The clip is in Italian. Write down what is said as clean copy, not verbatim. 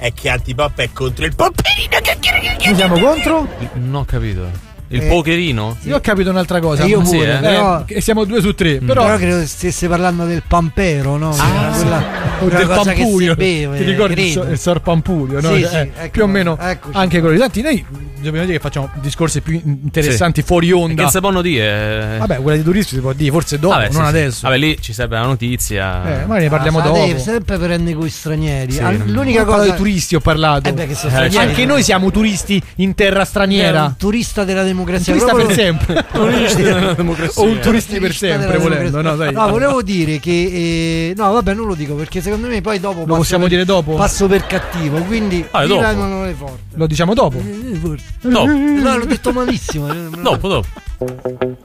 è che Antipop è contro il pomperino. Noi siamo contro? Non ho capito. Il pokerino? Io ho capito un'altra cosa. Io pure, però siamo 2 su 3. Però credo stesse parlando del pampero, no? O del Pampurio. Beve, ti ricordi il Sor Pampurio, no? Sì, ecco, più o meno eccoci. anche quello. Tanti noi dobbiamo dire che facciamo discorsi più interessanti fuori onda. Che si possono dire? Vabbè, quella di turisti si può dire, forse dopo, non adesso. Vabbè, lì ci serve la notizia. Magari ne parliamo dopo. Sempre prende con i stranieri. L'unica cosa dei turisti ho parlato. Che sono stranieri. Anche noi siamo turisti in terra straniera. Un turista della democrazia. Un turista per sempre. O un turista per sempre, volendo. No, volevo dire che no, vabbè, non lo dico perché secondo me poi dopo lo possiamo dire dopo. Passo per cattivo, quindi dopo. Lo diciamo dopo. No, l'ho detto malissimo. Dopo.